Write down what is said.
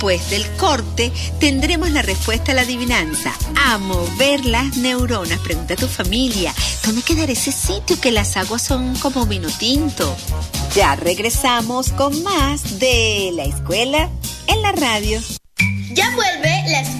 Después del corte, tendremos la respuesta a la adivinanza. A mover las neuronas. Pregunta a tu familia, ¿dónde quedará ese sitio que las aguas son como vino tinto? Ya regresamos con más de La Escuela en la Radio. Ya vuelve La Escuela